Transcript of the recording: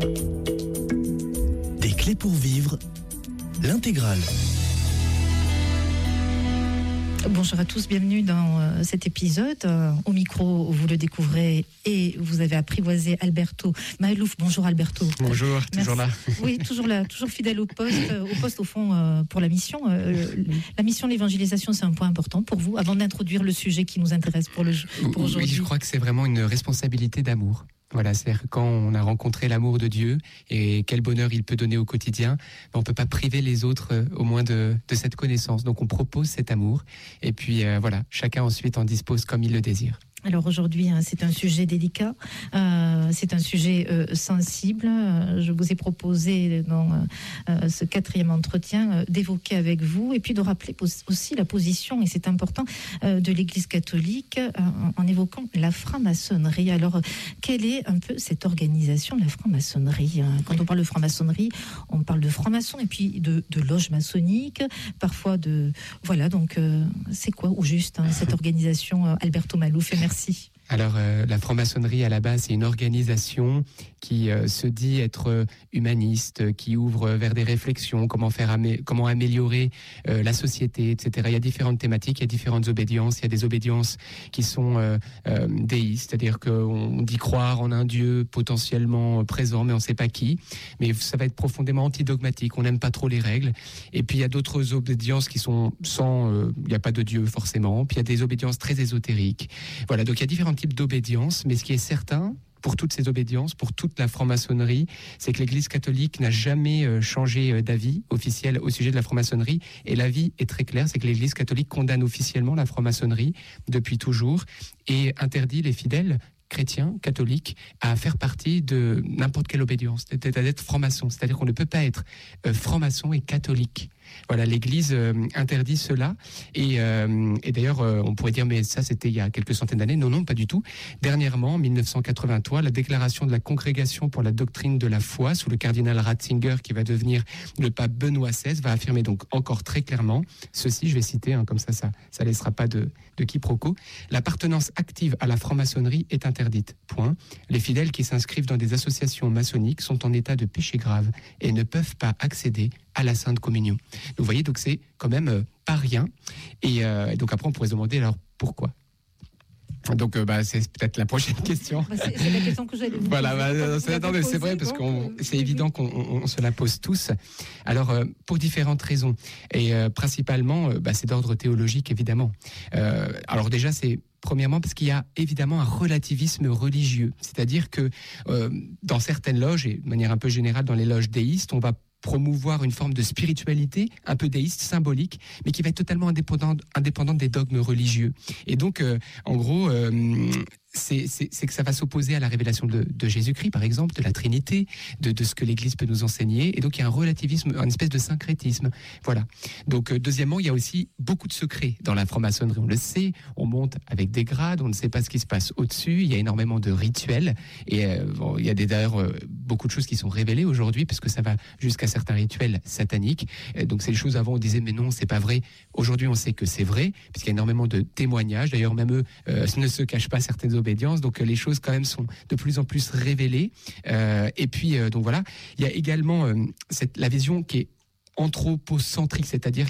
Des clés pour vivre, l'intégrale. Bonjour à tous, bienvenue dans cet épisode. Au micro, vous le découvrez et vous avez apprivoisé Alberto Maalouf. Bonjour Alberto. Bonjour, Merci. toujours là. Oui, toujours là, toujours fidèle au poste au fond pour la mission. La mission de l'évangélisation, c'est un point important pour vous, avant d'introduire le sujet qui nous intéresse pour aujourd'hui. Oui, je crois que c'est vraiment une responsabilité d'amour. Voilà, c'est-à-dire que quand on a rencontré l'amour de Dieu et quel bonheur il peut donner au quotidien, on ne peut pas priver les autres au moins de cette connaissance. Donc on propose cet amour et puis voilà, chacun ensuite en dispose comme il le désire. Alors aujourd'hui, c'est un sujet délicat, c'est un sujet sensible. Je vous ai proposé dans ce 4e entretien d'évoquer avec vous et puis de rappeler aussi la position, et c'est important, de l'Église catholique en évoquant la franc-maçonnerie. Alors, quelle est un peu cette organisation de la franc-maçonnerie ? Quand on parle de franc-maçonnerie, on parle de francs-maçons et puis de loges maçonniques, parfois de... Voilà, donc c'est quoi au juste cette organisation, Alberto Maalouf, et merci. Alors, la franc-maçonnerie, à la base, c'est une organisation qui se dit être humaniste, qui ouvre vers des réflexions, comment améliorer la société, etc. Il y a différentes thématiques, il y a différentes obédiences. Il y a des obédiences qui sont déistes, c'est-à-dire qu'on dit croire en un Dieu potentiellement présent, mais on ne sait pas qui. Mais ça va être profondément antidogmatique, on n'aime pas trop les règles. Et puis, il y a d'autres obédiences qui sont sans... il n'y a pas de Dieu, forcément. Puis, il y a des obédiences très ésotériques. Voilà, donc il y a différents types d'obédience, mais ce qui est certain pour toutes ces obédiences, pour toute la franc-maçonnerie, c'est que l'Église catholique n'a jamais changé d'avis officiel au sujet de la franc-maçonnerie, et l'avis est très clair, c'est que l'Église catholique condamne officiellement la franc-maçonnerie depuis toujours et interdit les fidèles chrétiens, catholiques, à faire partie de n'importe quelle obédience, d'être franc-maçon, c'est-à-dire qu'on ne peut pas être franc-maçon et catholique. Voilà, l'Église interdit cela et d'ailleurs on pourrait dire mais ça c'était il y a quelques centaines d'années. Non, pas du tout. Dernièrement, en 1983, la déclaration de la Congrégation pour la doctrine de la foi sous le cardinal Ratzinger, qui va devenir le pape Benoît XVI, va affirmer donc encore très clairement ceci, je vais citer, comme ça laissera pas de quiproquo. L'appartenance active à la franc-maçonnerie est interdite. Point. Les fidèles qui s'inscrivent dans des associations maçonniques sont en état de péché grave et ne peuvent pas accéder à la Sainte Communion. Donc, vous voyez, donc c'est quand même pas rien. Et donc après, on pourrait se demander alors pourquoi. Donc, c'est peut-être la prochaine question. C'est la question que j'allais vous poser. Voilà, c'est vrai parce que c'est évident qu'on se la pose tous. Alors, pour différentes raisons. Et principalement, c'est d'ordre théologique, évidemment. Alors déjà, c'est premièrement parce qu'il y a évidemment un relativisme religieux. C'est-à-dire que dans certaines loges, et de manière un peu générale dans les loges déistes, on va promouvoir une forme de spiritualité un peu déiste, symbolique, mais qui va être totalement indépendante des dogmes religieux. Et donc, en gros, c'est que ça va s'opposer à la révélation de Jésus-Christ, par exemple, de la Trinité, de ce que l'Église peut nous enseigner. Et donc, il y a un relativisme, une espèce de syncrétisme. Voilà. Donc, deuxièmement, il y a aussi beaucoup de secrets dans la franc-maçonnerie. On le sait, on monte avec des grades, on ne sait pas ce qui se passe au-dessus. Il y a énormément de rituels. Et il y a d'ailleurs beaucoup de choses qui sont révélées aujourd'hui, parce que ça va jusqu'à certains rituels sataniques. Donc, c'est des choses avant, on disait, mais non, c'est pas vrai. Aujourd'hui, on sait que c'est vrai, puisqu'il y a énormément de témoignages. D'ailleurs, même eux ne se cachent pas certaines obédience, donc les choses quand même sont de plus en plus révélées. Et puis donc voilà, il y a également la vision qui est anthropocentrique, c'est-à-dire